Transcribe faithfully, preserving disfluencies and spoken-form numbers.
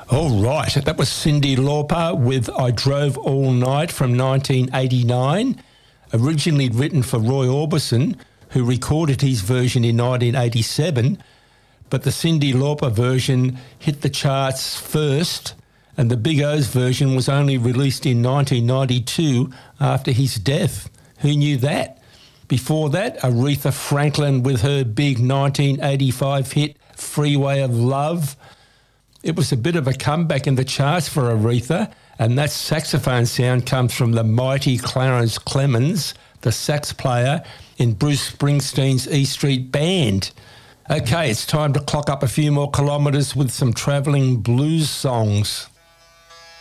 All right, that was Cyndi Lauper with I Drove All Night from nineteen eighty-nine, originally written for Roy Orbison, who recorded his version in nineteen eighty-seven, but the Cyndi Lauper version hit the charts first, and the Big O's version was only released in nineteen ninety-two after his death. Who knew that? Before that, Aretha Franklin with her big nineteen eighty-five hit Freeway of Love. It was a bit of a comeback in the charts for Aretha, and that saxophone sound comes from the mighty Clarence Clemons, the sax player in Bruce Springsteen's E Street Band. Okay, it's time to clock up a few more kilometres with some travelling blues songs.